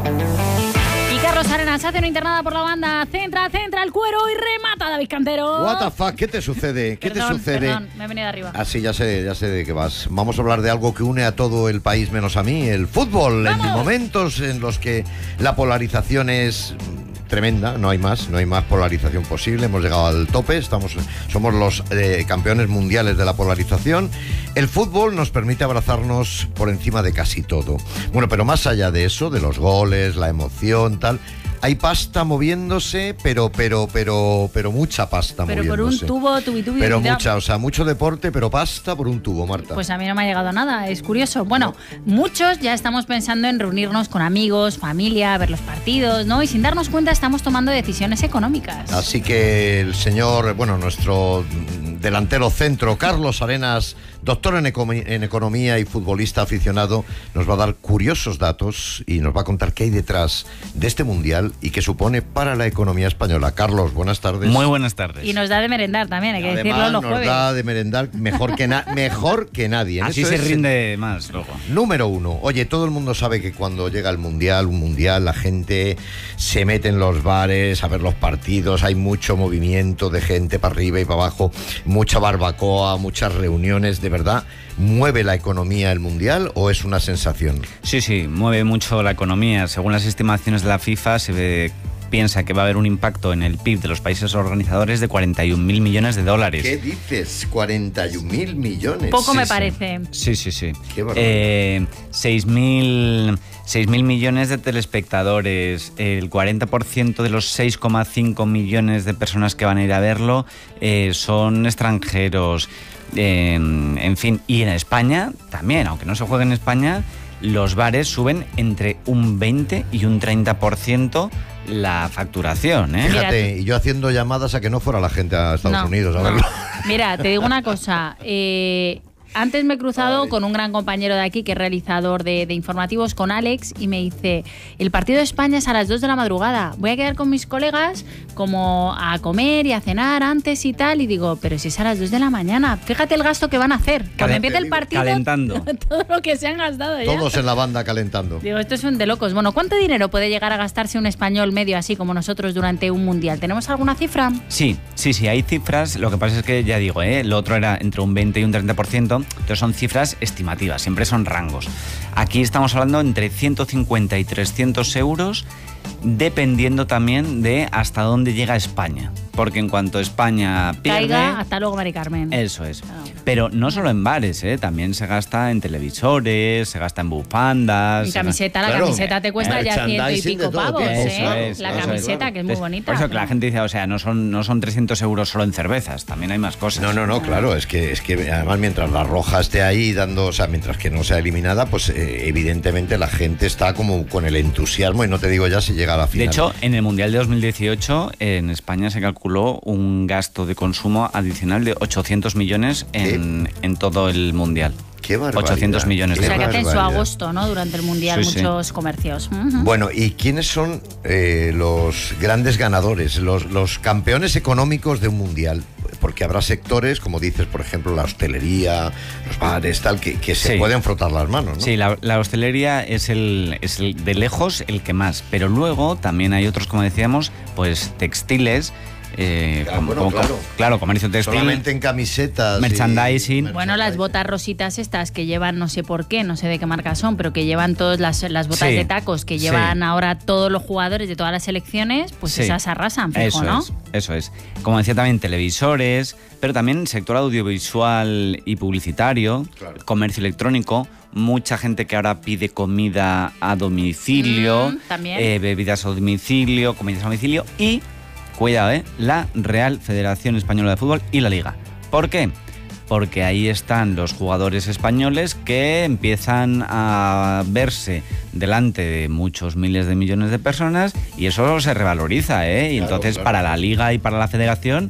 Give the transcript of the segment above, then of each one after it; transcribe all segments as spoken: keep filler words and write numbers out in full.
Carlos Arenas hace una internada por la banda, centra, centra el cuero y remata David Cantero. What the fuck, ¿qué te sucede? ¿Qué perdón, te sucede? Perdón, me he venido de arriba. Ah, sí, ya sé, ya sé de qué vas. Vamos a hablar de algo que une a todo el país menos a mí, el fútbol. ¡Vamos! En momentos en los que la polarización es tremenda, no hay más, no hay más polarización posible, hemos llegado al tope, estamos, somos los eh, campeones mundiales de la polarización. El fútbol nos permite abrazarnos por encima de casi todo. Bueno, pero más allá de eso, de los goles, la emoción, tal, hay pasta moviéndose, pero, pero, pero, pero mucha pasta pero moviéndose. Pero por un tubo, tubi, tubi. Pero mira. mucha, o sea, mucho deporte, pero pasta por un tubo, Marta. Pues a mí no me ha llegado nada, es curioso. Bueno, no. Muchos ya estamos pensando en reunirnos con amigos, familia, ver los partidos, ¿no? Y sin darnos cuenta estamos tomando decisiones económicas. Así que el señor, bueno, nuestro delantero centro, Carlos Arenas, doctor en, eco en economía y futbolista aficionado, nos va a dar curiosos datos y nos va a contar qué hay detrás de este mundial y qué supone para la economía española. Carlos, buenas tardes. Muy buenas tardes. Y nos da de merendar también, hay que Además, decirlo los nos jueves. da de merendar mejor que, na mejor que nadie. Así Eso se es rinde más luego. Número uno. Oye, todo el mundo sabe que cuando llega el mundial, un mundial, la gente se mete en los bares a ver los partidos, hay mucho movimiento de gente para arriba y para abajo, mucha barbacoa, muchas reuniones. ¿De verdad mueve la economía el mundial o es una sensación? Sí, sí, mueve mucho la economía. Según las estimaciones de la FIFA, se ve, piensa que va a haber un impacto en el P I B de los países organizadores de cuarenta y un mil millones de dólares. ¿Qué dices? cuarenta y un mil millones. Poco Sí, me sí. parece. Sí, sí, sí. Qué barbaridad. Eh, seis mil millones de telespectadores, el cuarenta por ciento de los seis coma cinco millones de personas que van a ir a verlo eh, son extranjeros. Eh, en fin, y en España también, aunque no se juegue en España, los bares suben entre un veinte y un treinta por ciento la facturación, ¿eh? Fíjate, y yo haciendo llamadas a que no fuera la gente a Estados No, Unidos a no. verlo. Mira, te digo una cosa. Eh, antes me he cruzado Ay. con un gran compañero de aquí, que es realizador de, de informativos, con Alex, y me dice, el partido de España es a las dos de la madrugada. Voy a quedar con mis colegas como a comer y a cenar antes y tal. Y digo, pero si es a las dos de la mañana. Fíjate el gasto que van a hacer. Cuando Calen- empiece el partido, calentando. todo lo que se han gastado ya. Todos en la banda calentando. Digo, esto es un de locos. Bueno, ¿cuánto dinero puede llegar a gastarse un español medio así como nosotros durante un mundial? ¿Tenemos alguna cifra? Sí, sí, sí, hay cifras. Lo que pasa es que, ya digo, ¿eh? Lo otro era entre un veinte y un treinta por ciento. Entonces son cifras estimativas, siempre son rangos. Aquí estamos hablando entre ciento cincuenta y trescientos euros, dependiendo también de hasta dónde llega España. Porque en cuanto España pierde... Caiga, hasta luego, Mari Carmen. Eso es. Claro. Pero no solo en bares, ¿eh? También se gasta en televisores, se gasta en bufandas... Y se camiseta, la Claro. camiseta te cuesta ya ciento y Merchandising de pico todo pavos, tipo. ¿eh? Eso es, la eso es, camiseta, claro. que es muy bonita. Por eso que la gente dice, o sea, no son, no son trescientos euros solo en cervezas, también hay más cosas. No, no, no, claro, es que, es que además mientras la roja esté ahí dando, o sea, mientras que no sea eliminada, pues eh, evidentemente la gente está como con el entusiasmo y no te digo ya si llega a la final. De hecho, en el Mundial de dos mil dieciocho, en España se calculó un gasto de consumo adicional de ochocientos millones en, en todo el Mundial. Qué barbaridad. ochocientos millones O de sea, que euros. hacen su barbaridad. agosto, ¿no? Durante el Mundial, Sí, sí. muchos comercios. Ujú. Bueno, ¿y quiénes son eh, los grandes ganadores, los, los campeones económicos de un mundial? Porque habrá sectores, como dices, por ejemplo, la hostelería, los bares, tal, que, que se Sí. pueden frotar las manos, ¿no? Sí, la, la hostelería es el, es el de lejos el que más, pero luego también hay otros, como decíamos, pues textiles, eh, Claro, como, bueno, como- claro. claro, comercio textil, Solamente en camisetas. y- Merchandising. Bueno, las botas rositas estas que llevan, no sé por qué, no sé de qué marca son, pero que llevan todas las, las botas Sí, de tacos que sí. llevan ahora todos los jugadores de todas las selecciones, pues Sí. esas arrasan, fijo, Eso ¿no? es, eso es. Como decía también, televisores, pero también sector audiovisual y publicitario, Claro. comercio electrónico, mucha gente que ahora pide comida a domicilio, Mm, también. eh, bebidas a domicilio, comidas a domicilio y, cuidado, eh, la Real Federación Española de Fútbol y la Liga. ¿Por qué? Porque ahí están los jugadores españoles que empiezan a verse delante de muchos miles de millones de personas y eso se revaloriza, ¿eh? Y Claro, entonces claro. para la Liga y para la Federación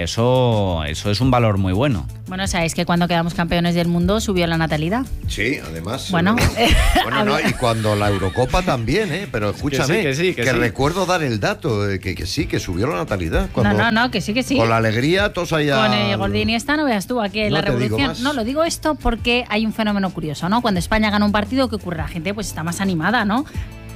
eso, eso es un valor muy bueno. Bueno, sabéis que cuando quedamos campeones del mundo subió la natalidad. Sí, además. Bueno, eh, bueno, no, y cuando la Eurocopa también, ¿eh? Pero escúchame, que sí, que sí. recuerdo dar el dato, eh, que, que sí, que subió la natalidad. No, Cuando, no, no, que sí, que sí. Con la alegría, todos allá. Con el gol de Iniesta no veas tú aquí en No la te digo revolución. más. No, lo digo esto porque hay un fenómeno curioso, ¿no? Cuando España gana un partido, ¿qué ocurre? La gente pues está más animada, ¿no?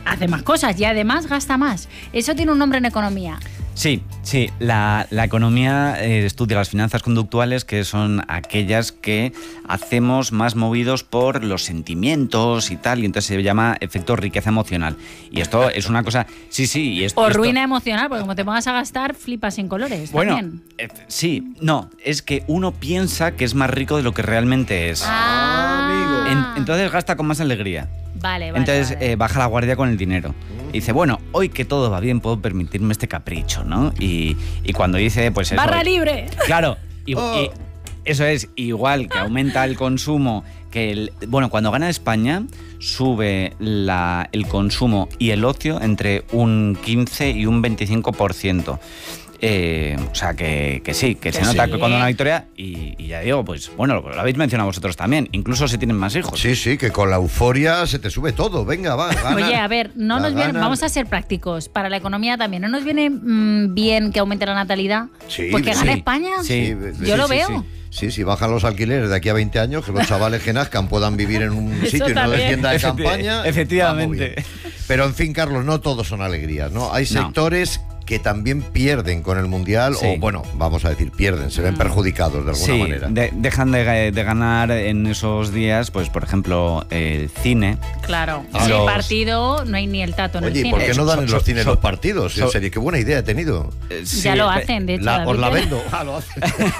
hace más cosas y además gasta más. Eso tiene un nombre en economía. Sí, sí. La, la economía eh, estudia las finanzas conductuales, que son aquellas que hacemos más movidos por los sentimientos y tal, y entonces se llama efecto riqueza emocional. Y esto es una cosa... Sí, sí. Y esto, o esto, ruina emocional, porque como te pongas a gastar, flipas en colores. Bueno, también. Eh, sí, no. Es que uno piensa que es más rico de lo que realmente es. Ah, amigo. En, entonces gasta con más alegría. Vale, vale. Entonces vale. Eh, baja la guardia con el dinero. Y dice, bueno, hoy que todo va bien puedo permitirme este capricho, ¿no? Y, y cuando dice, pues eso... ¡Barra libre! Claro, y, Oh. y eso es igual que aumenta el consumo, que el... Bueno, cuando gana España sube la, el consumo y el ocio entre un quince y un veinticinco por ciento. Eh, o sea, que, que sí, que, que se sí. nota que cuando una victoria, y, y ya digo, pues bueno, lo habéis mencionado vosotros también, incluso se tienen más hijos. Sí, sí, que con la euforia se te sube todo. Venga, va, gana. Oye, a ver, no La nos viene, gana. vamos a ser prácticos. Para la economía también, ¿no nos viene mmm, bien que aumente la natalidad? Sí, Porque sí. gana España. Sí, Yo sí, lo sí, veo. sí. Sí, si bajan los alquileres de aquí a veinte años, que los chavales que nazcan puedan vivir en un Eso sitio y no de también. tienda de Efecti- campaña. efectivamente. vamos bien. Pero en fin, Carlos, no todos son alegrías, ¿no? Hay No. sectores que también pierden con el Mundial, Sí. o bueno, vamos a decir, pierden, se ven perjudicados de alguna Sí, manera. de- dejan de, de ganar en esos días, pues por ejemplo, el cine. Claro. Ah, Sin los- partido no hay ni el tato en Oye, el ¿y cine. por qué no dan en So- los cines so- los partidos? En so- serio, qué buena idea he tenido. Eh, Ya sí, lo pe- hacen, de hecho. La- David. os la vendo. Ah, lo hacen.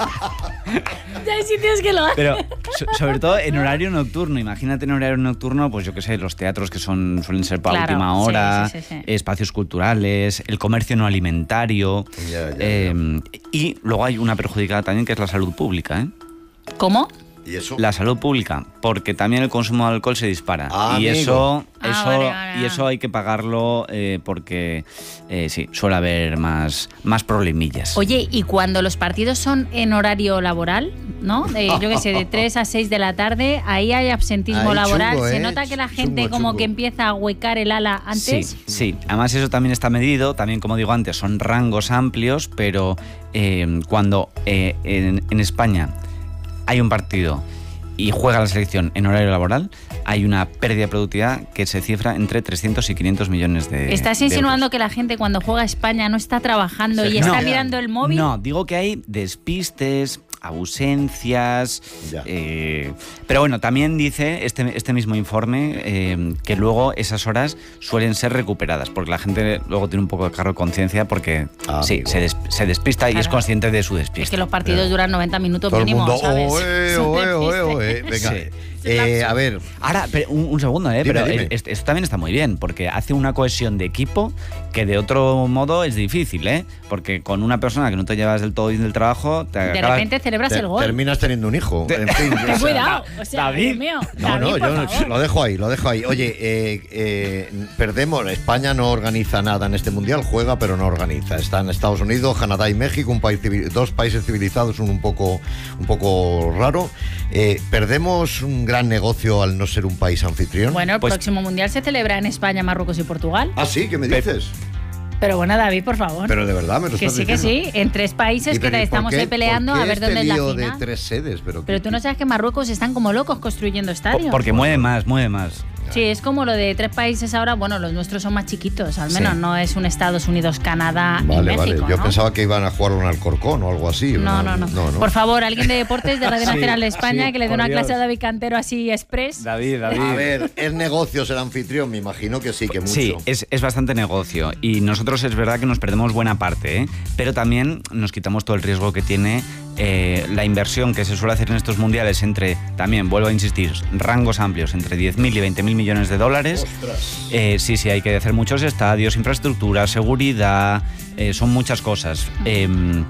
Ya hay sitios que lo hacen. Pero so- sobre todo en horario nocturno. Imagínate en horario nocturno, pues yo qué sé, los teatros que son suelen ser para Claro, última sí, hora, sí, sí, sí. espacios culturales, el comercio no alimentario. Ya, ya, eh, Y luego hay una perjudicada también que es la salud pública, ¿eh? ¿Cómo? ¿Y eso? La salud pública, porque también el consumo de alcohol se dispara. Ah, y amigo. eso, Ah, eso, vale, vale, y eso hay que pagarlo eh, porque eh, sí, suele haber más, más problemillas. Oye, y cuando los partidos son en horario laboral, ¿no? De, yo qué sé, de tres a seis de la tarde, ahí hay absentismo Ahí laboral. chungo, Se ¿eh? nota que la Chungo, gente como chungo. que empieza a huecar el ala antes. Sí, sí. Además eso también está medido, también como digo antes, son rangos amplios, pero eh, cuando eh, en, en España hay un partido y juega la selección en horario laboral, hay una pérdida de productividad que se cifra entre trescientos y quinientos millones de ¿Estás de insinuando euros. que la gente cuando juega a España no está trabajando Se y está no. mirando el móvil? No, digo que hay despistes, ausencias, Ya. eh, pero bueno, también dice este, este mismo informe eh, que luego esas horas suelen ser recuperadas, porque la gente luego tiene un poco de cargo de conciencia porque Ah, sí, amigo. se, des- se despista y Claro. es consciente de su Es despiste. que los partidos duran noventa minutos Todo el mínimo, mundo, ¿sabes? oe, oe, oe, oe. Venga, Sí. eh, a ver, Ahora, pero un, un segundo, ¿eh? Dime, pero dime. eh, esto esto también está muy bien, porque hace una cohesión de equipo que de otro modo es difícil, ¿eh? Porque con una persona que no te llevas del todo bien del trabajo, te De acabas- repente celebras te- el gol. terminas teniendo un hijo. En fin, o Ten sea, cuidado. O sea, David. Dios mío. No, David, no, por yo favor. lo dejo ahí, lo dejo ahí. Oye, eh, eh, perdemos, España no organiza nada en este mundial, juega pero no organiza. Están Estados Unidos, Canadá y México, un país civil- dos países civilizados, un, un poco, un poco raro. Eh, perdemos un gran negocio al no ser un país anfitrión. Bueno, el Pues- próximo mundial se celebra en España, Marruecos y Portugal. Ah, sí, ¿qué me dices? Pero bueno, David, por favor. Pero de verdad me lo que estás sí, que diciendo. sí. En tres países ¿Y que pero, ¿y por estamos qué- ahí peleando por qué a ver este dónde es la lío final. de tres sedes? Pero, Pero tú no sabes que Marruecos están como locos construyendo Po- estadios. Porque mueve más, mueve más. Sí, es como lo de tres países ahora. Bueno, los nuestros son más chiquitos, al Sí. menos no es un Estados Unidos, Canadá y Vale, México. vale. Yo ¿no? pensaba que iban a jugar un Alcorcón o algo así. No, no, no, Por favor, alguien de deportes de Radio Sí, Nacional de España sí, que le dé por una Dios. clase a David Cantero así express. David, David. A ver, ¿es negocio ser anfitrión? Me imagino que sí, que mucho. Sí, es, es bastante negocio y nosotros es verdad que nos perdemos buena parte, ¿eh? Pero también nos quitamos todo el riesgo que tiene eh, la inversión que se suele hacer en estos mundiales entre, también vuelvo a insistir, rangos amplios, entre diez mil y veinte mil millones de dólares. Ostras. Eh, sí, sí, hay que hacer muchos estadios, infraestructura, seguridad, eh, son muchas cosas. Eh,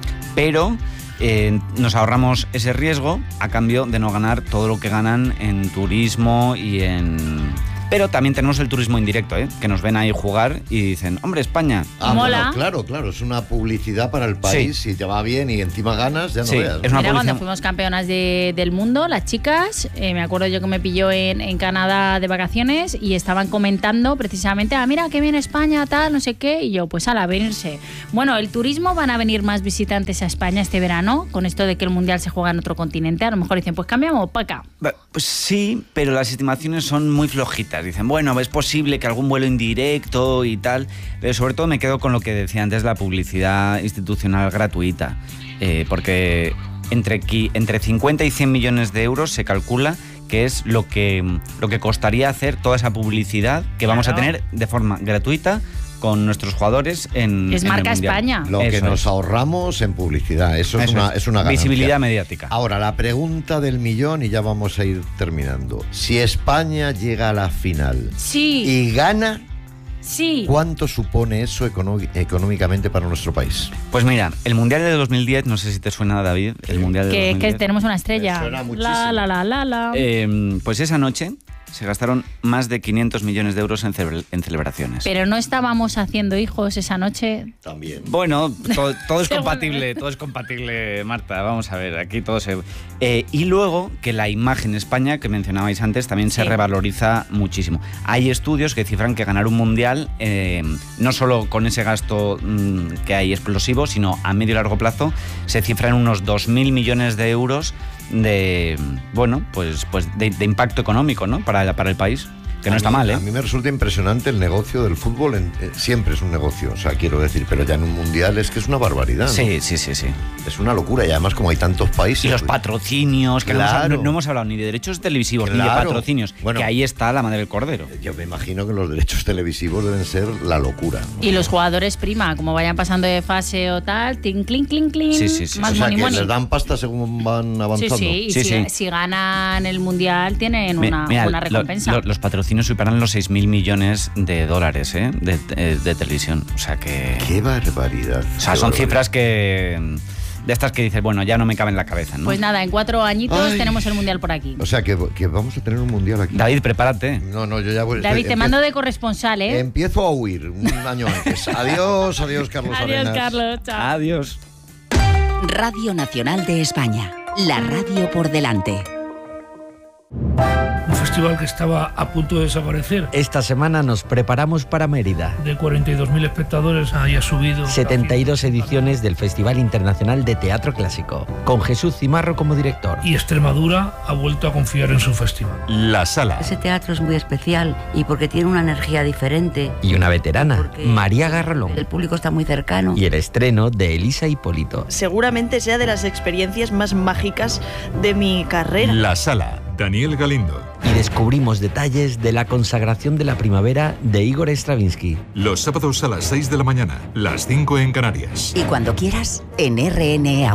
pero eh, nos ahorramos ese riesgo a cambio de no ganar todo lo que ganan en turismo y en... Pero también tenemos el turismo indirecto, ¿eh? Que nos ven ahí jugar y dicen, hombre, España. Ah, Mola. bueno, claro, claro, es una publicidad para el país. Si te va bien y encima ganas, ya no Sí, veas. es una Mira, cuando publicidad- fuimos campeonas de- del mundo, las chicas, eh, me acuerdo yo que me pilló en, en Canadá de vacaciones y estaban comentando precisamente, ah, mira, que viene España, tal, no sé qué, y yo, pues a la venirse. Bueno, el turismo, van a venir más visitantes a España este verano, con esto de que el Mundial se juega en otro continente, a lo mejor dicen, pues cambiamos para acá. Pues sí, pero las estimaciones son muy flojitas. cositas. Dicen, bueno, es posible que algún vuelo indirecto y tal, pero sobre todo me quedo con lo que decía antes, la publicidad institucional gratuita, eh, porque entre, entre cincuenta y cien millones de euros se calcula que es lo que, lo que costaría hacer toda esa publicidad que vamos claro. a tener de forma gratuita con nuestros jugadores en, es en marca el Mundial. España. Lo Eso que nos es. ahorramos en publicidad, eso, eso es, una, es una ganancia. Visibilidad mediática. Ahora, la pregunta del millón, y ya vamos a ir terminando. Si España llega a la final sí. y gana, sí. ¿cuánto supone eso econó- económicamente para nuestro país? Pues mira, el Mundial de dos mil diez, no sé si te suena, David, el Mundial de que, dos mil diez. que tenemos una estrella. Me suena muchísimo. La, la, la, la, la. Eh, pues esa noche se gastaron más de quinientos millones de euros en, ce- en celebraciones. Pero no estábamos haciendo hijos esa noche. También. Bueno, to- todo es compatible, todo es compatible, Marta. Vamos a ver, aquí todo se... Eh, y luego que la imagen en España, que mencionabais antes, también se sí. revaloriza muchísimo. Hay estudios que cifran que ganar un mundial, eh, no solo con ese gasto mmm, que hay explosivo, sino a medio y largo plazo, se cifra en unos dos mil millones de euros de, bueno, pues, pues de, de impacto económico, ¿no? Para, para el país. Que no a está mí, mal, ¿eh? A mí me resulta impresionante el negocio del fútbol. En, eh, siempre es un negocio, o sea, quiero decir, pero ya en un mundial es que es una barbaridad, ¿no? Sí, sí, sí, sí. Es una locura y además como hay tantos países... Y los pues, patrocinios, que claro. no, hemos, no hemos hablado ni de derechos televisivos Claro. ni de patrocinios, Bueno, que ahí está la madre del cordero. Yo me imagino que los derechos televisivos deben ser la locura, ¿no? Y los jugadores prima, como vayan pasando de fase o tal, tin, clink, clink, clink, Sí, sí, sí. más O sea, money, que money. les dan pasta según van Sí, avanzando. sí, y Sí, si, sí. si ganan el Mundial tienen Mi- una, mira, una lo- recompensa. lo- los patrocinios superan los seis mil millones de dólares, ¿eh? de, de- de televisión. O sea que... ¡Qué barbaridad! O sea, qué son barbaridad. cifras que... De estas que dices, bueno, ya no me cabe en la cabeza, ¿no? Pues nada, en cuatro añitos Ay. tenemos el Mundial por aquí. O sea, que, que vamos a tener un mundial aquí. David, prepárate. No, no, yo ya voy... David, te empiezo- mando de corresponsal, ¿eh? Empiezo a huir un año antes. Adiós, adiós, Carlos Adiós, Arenas. Carlos. Chao. Adiós. Radio Nacional de España. La radio por delante. Un festival que estaba a punto de desaparecer. Esta semana nos preparamos para Mérida. De cuarenta y dos mil espectadores haya subido... setenta y dos ediciones del Festival Internacional de Teatro Clásico, con Jesús Cimarro como director. Y Extremadura ha vuelto a confiar en su festival. La Sala. Ese teatro es muy especial y porque tiene una energía diferente. Y una veterana, Porque María Garrolón. El público está muy cercano. Y el estreno de Elisa Hipólito. Seguramente sea de las experiencias más mágicas de mi carrera. La Sala. Daniel Galindo. Y descubrimos detalles de la consagración de la primavera de Igor Stravinsky. Los sábados a las seis de la mañana, las cinco en Canarias. Y cuando quieras, en R N A